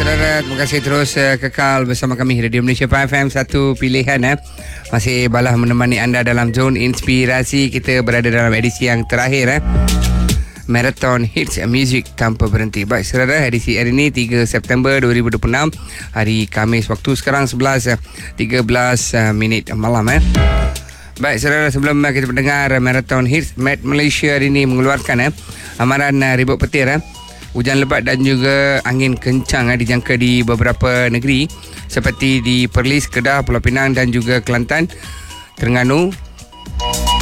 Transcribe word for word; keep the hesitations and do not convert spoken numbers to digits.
saudara, terima kasih terus uh, kekal bersama kami Radio Malaysia F M, satu pilihan eh. Masih balah menemani anda dalam zon inspirasi. Kita berada dalam edisi yang terakhir eh. Marathon Hits Music tanpa berhenti. Baik saudara, edisi hari ini tiga September dua ribu dua puluh enam, hari Khamis, waktu sekarang sebelas tiga belas minit malam eh. Baik saudara, sebelum kita mendengar Marathon Hits, Met Malaysia hari ini mengeluarkan eh amaran uh, ribut petir eh. Hujan lebat dan juga angin kencang eh, dijangka di beberapa negeri seperti di Perlis, Kedah, Pulau Pinang dan juga Kelantan, Terengganu,